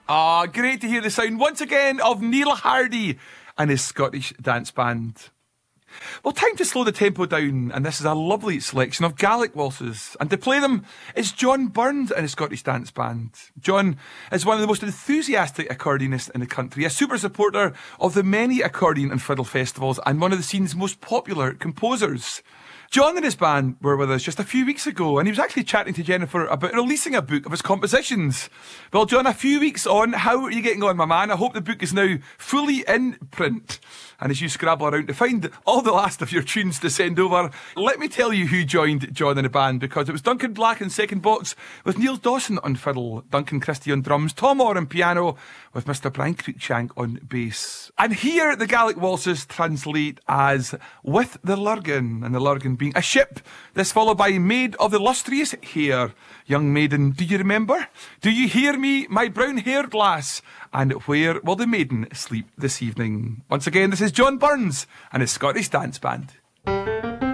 Ah, great to hear the sound once again of Neil Hardy and his Scottish dance band. Well, time to slow the tempo down, and this is a lovely selection of Gaelic waltzes. And to play them is John Burns and his Scottish dance band. John is one of the most enthusiastic accordionists in the country, a super supporter of the many accordion and fiddle festivals, and one of the scene's most popular composers. John and his band were with us just a few weeks ago, and he was actually chatting to Jennifer about releasing a book of his compositions. Well, John, a few weeks on, how are you getting on, my man? I hope the book is now fully in print. And as you scrabble around to find all the last of your tunes to send over, let me tell you who joined John in the band, because it was Duncan Black in second box with Neil Dawson on fiddle, Duncan Christie on drums, Tom Orr on piano with Mr. Brian Cruikshank on bass. And here the Gaelic waltzes translate as With the Lurgan, and the Lurgan being a ship. This followed by Maid of the Lustrous Hair. Young maiden, do you remember? Do you hear me, my brown-haired lass? And where will the maiden sleep this evening? Once again, this is John Burns and his Scottish dance band.